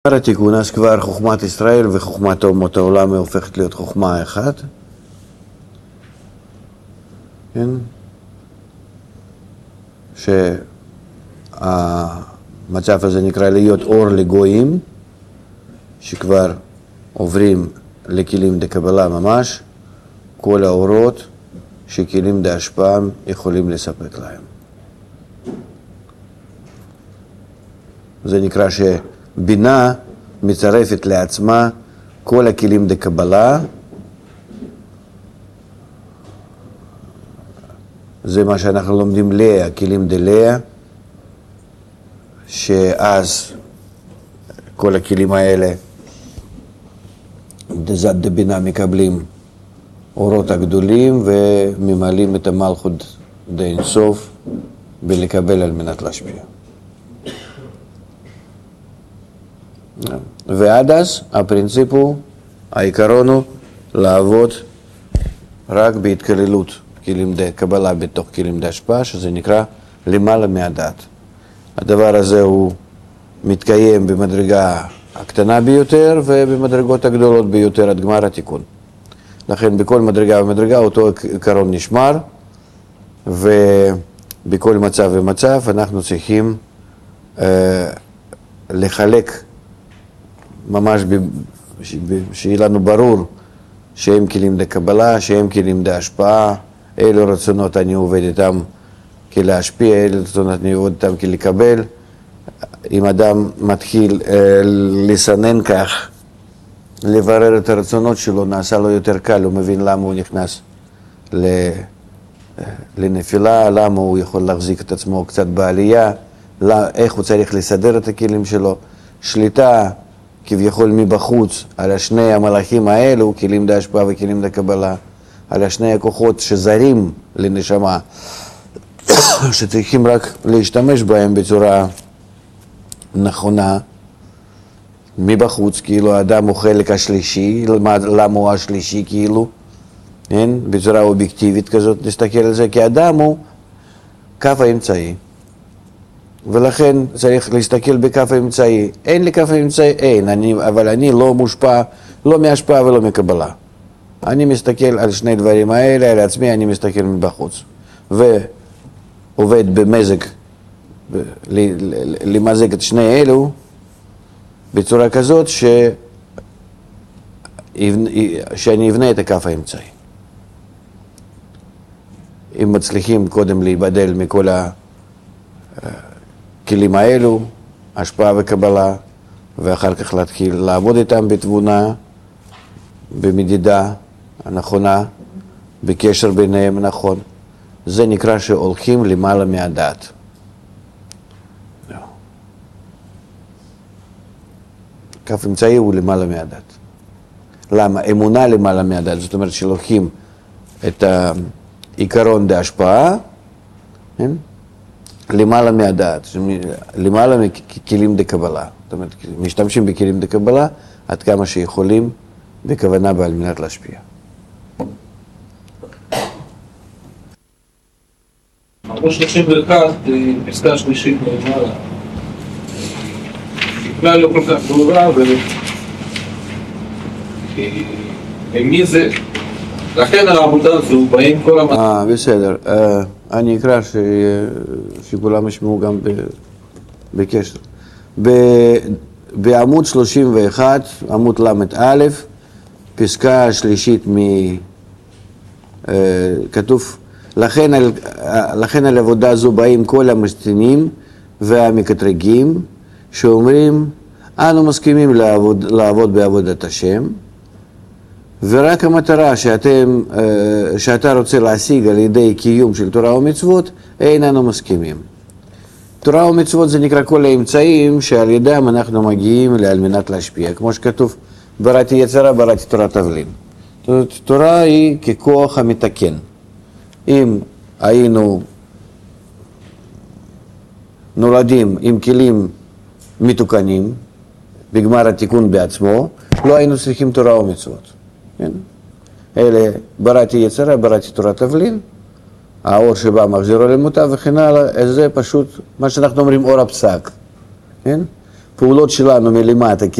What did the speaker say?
התיקון, אז כבר חוכמת ישראל וחוכמת אומות העולם הופכת להיות חוכמה אחת. כן? שהמצב הזה נקרא להיות אור לגויים, שכבר עוברים לכלים דקבלה ממש, כל האורות שכלים דהשפעה יכולים לספק להם. זה נקרא בינה מצרפת לעצמה כל הכלים דקבלה. זה מה שאנחנו לומדים לאה, כלים דלאה, שאז כל הכלים האלה דזת דבינה מקבלים אורות הגדולים וממלאים את המלכות דאין סוף בלקבל על מנת להשפיע. ועד אז הפרינציפ הוא, העיקרון הוא לעבוד רק בהתכללות כלים דקבלה בתוך כלים דהשפעה, שזה נקרא למעלה מהדעת. הדבר הזה הוא מתקיים במדרגה הקטנה ביותר ובמדרגות הגדולות ביותר עד גמר התיקון. לכן בכל מדרגה ומדרגה אותו עיקרון נשמר, ובכל מצב ומצב אנחנו צריכים לחלק ממש שיהיה לנו ברור שהם כלים דקבלה, שהם כלים דהשפעה, אילו רצונות אני עובד איתם כלהשפיע, אילו רצונות אני עובד איתם כלקבל. אם אדם מתחיל לסנן כך, לברר את הרצונות שלו, נעשה לו יותר קל, הוא מבין למה הוא נכנס לנפילה, למה הוא יכול להחזיק את עצמו קצת בעלייה, איך הוא צריך לסדר את הכלים שלו. שליטה כביכול מבחוץ על השני המלאכים האלו, כלים דהשפעה וכלים דקבלה, על השני הכוחות שזרים לנשמה, שצריכים רק להשתמש בהם בצורה נכונה, מבחוץ, כאילו האדם הוא חלק השלישי, למה הוא השלישי כאילו, בצורה אובייקטיבית כזאת להסתכל על זה, כי האדם הוא קו האמצעי. ולכן צריך להסתכל בכף האמצעי. אין לי כף האמצעי, אין, אבל אני לא מושפע, לא מהשפעה ולא מקבלה. אני מסתכל על שני דברים האלה, על עצמי אני מסתכל מבחוץ. ועובד במזג, למזג את שני אלו, בצורה כזאת שאני אבנה את הכף האמצעי. אם מצליחים קודם להיבדל מכל הכלים האלו, השפעה וקבלה, ואחר כך להתחיל לעבוד איתם בתבונה, במדידה הנכונה, בקשר ביניהם נכון. זה נקרא שהולכים למעלה מהדעת. כף אמצעי הוא למעלה מהדעת. למה? אמונה למעלה מהדעת, זאת אומרת שלוקחים את העיקרון דהשפעה, למעלה מהדעת, למעלה מכלים דקבלה. זאת אומרת, משתמשים בכלים דקבלה עד כמה שיכולים בכוונה ועל מנת להשפיע. עמוד 31, פסקה שלישית למעלה. בכלל לא כל כך ברורה, ומי זה? לכן העבודה הזו באים כל בסדר. אני אקרא שכולם ישמעו גם בקשר. בעמוד 31, עמוד למ"א, פסקה השלישית כתוב, לכן על עבודה זו באים כל המשתנים והמקטרגים, שאומרים, אנו מסכימים לעבוד בעבודת השם, ורק המטרה שאתה רוצה להשיג על ידי קיום של תורה ומצוות, אין אנו מסכימים. תורה ומצוות זה נקרא כל האמצעים שעל ידם אנחנו מגיעים על מנת להשפיע. כמו שכתוב, בראתי יצרה, בראתי תורת תבלין. תורה היא ככוח המתקן. אם היינו נולדים עם כלים מתוקנים, בגמר התיקון בעצמו, לא היינו צריכים תורה ומצוות. כן? אלה בראתי יצרה, בראתי תורת תבלין, האור שבא מחזירו למוטה וכן הלאה, זה פשוט מה שאנחנו אומרים אור הפסק. כן? הפעולות שלנו מלמטה,